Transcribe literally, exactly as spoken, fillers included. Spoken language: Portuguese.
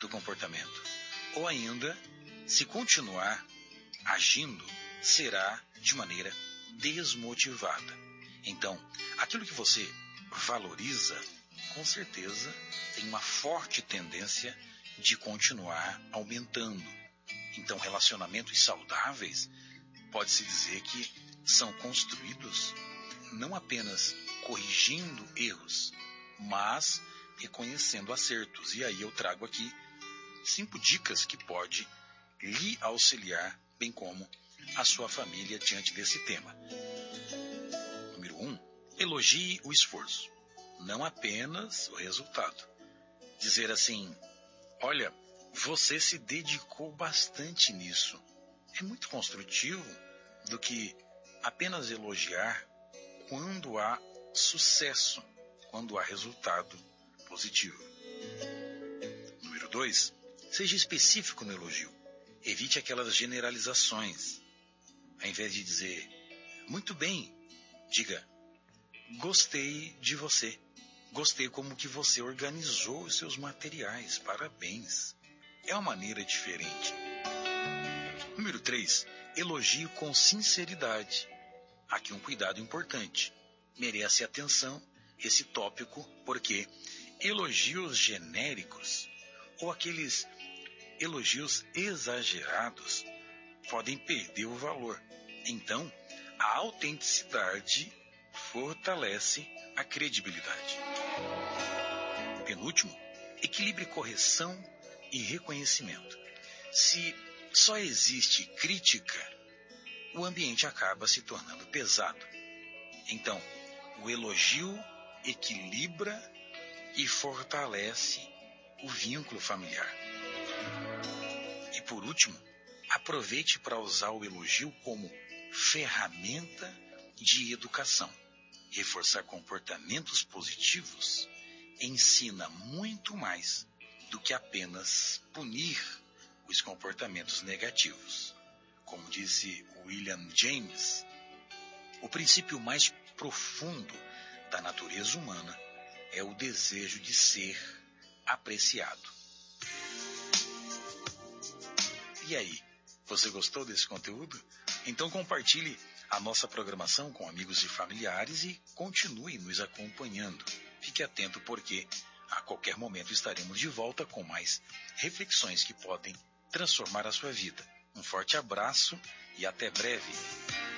do comportamento. Ou ainda, se continuar agindo, será de maneira desmotivada. Então, aquilo que você valoriza, com certeza, tem uma forte tendência de continuar aumentando. Então, relacionamentos saudáveis, pode-se dizer que são construídos não apenas corrigindo erros, mas reconhecendo acertos. E aí eu trago aqui cinco dicas que pode lhe auxiliar, bem como a sua família, diante desse tema. Número um, elogie o esforço, não apenas o resultado. Dizer assim, olha, você se dedicou bastante nisso. É muito construtivo do que apenas elogiar quando há sucesso, quando há resultado positivo. Número dois, seja específico no elogio. Evite aquelas generalizações. Ao invés de dizer, muito bem, diga, gostei de você. Gostei como que você organizou os seus materiais. Parabéns. É uma maneira diferente. Número três, elogie com sinceridade. Aqui um cuidado importante. Merece atenção esse tópico, porque elogios genéricos ou aqueles elogios exagerados podem perder o valor. Então, a autenticidade fortalece a credibilidade. Penúltimo, equilibre correção e reconhecimento. Se só existe crítica, o ambiente acaba se tornando pesado. Então, o elogio equilibra e fortalece o vínculo familiar. E por último, aproveite para usar o elogio como ferramenta de educação. Reforçar comportamentos positivos ensina muito mais do que apenas punir os comportamentos negativos. Como disse William James, o princípio mais profundo da natureza humana é o desejo de ser apreciado. E aí, você gostou desse conteúdo? Então compartilhe a nossa programação com amigos e familiares e continue nos acompanhando. Fique atento porque a qualquer momento estaremos de volta com mais reflexões que podem transformar a sua vida. Um forte abraço e até breve.